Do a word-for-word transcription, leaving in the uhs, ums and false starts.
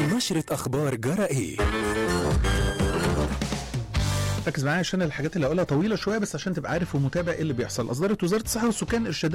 نشرة أخبار جرائي. ركز معايا عشان الحاجات اللي هقولها طويله شويه، بس عشان تبقى عارف ومتابع ايه اللي بيحصل. اصدرت وزاره الصحه والسكان ارشادات